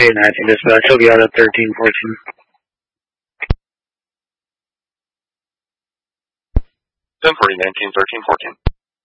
819 dispatch. He'll be out at 1314. 1040, 19, 13, 14.